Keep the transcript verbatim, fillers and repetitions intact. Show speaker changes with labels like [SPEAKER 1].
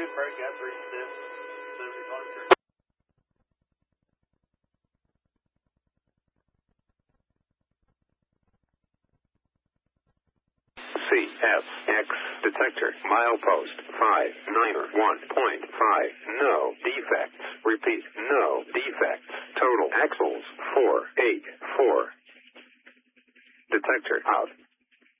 [SPEAKER 1] Gutenberg, gas reached this, seventy-five turn.
[SPEAKER 2] C F X detector, milepost five nine one point five, no defects. Repeat, no defects. Total axles four eight four. Detector out.